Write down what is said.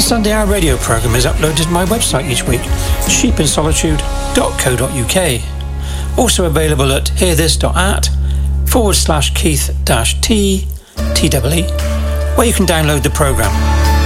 Sunday Hour radio programme is uploaded to my website each week, sheepinsolitude.co.uk. Also available at hearthis.at/Keith-T, TWE, where you can download the programme.